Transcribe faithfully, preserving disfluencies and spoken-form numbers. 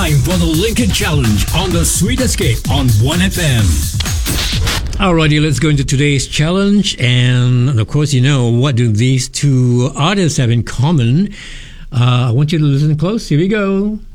time for the Lincoln Challenge on the Sweet Escape on one F M. Alrighty, let's go into today's challenge. And of course, you know, what do these two artists have in common? Uh, I want you to listen close. Here we go.